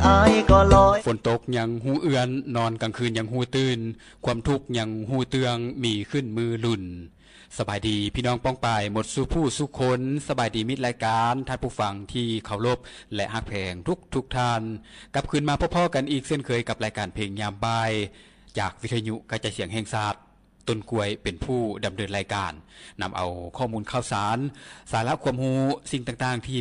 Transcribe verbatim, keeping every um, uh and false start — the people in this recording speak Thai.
อายก็ลอยฝนตกยังหูเอือนนอนกลางคืนยังหูตื่นความทุกข์ยังหูเตืองมีขึ้นมือลุ่นสบายดีพี่น้องป้องปายหมดสู่ผู้สู่คนสบายดีมิตรรายการท่านผู้ฟังที่เคารพและฮักแพงทุกทุกท่านกลับคืนมาพ่อๆกันอีกเช่นเคยกับรายการเพลงยามบ่ายจากวิทยุกระจายเสียงแห่งชาติต้นกล้วยเป็นผู้ดำเนินรายการนำเอาข้อมูลข่าวสารสาระความรู้สิ่งต่างๆที่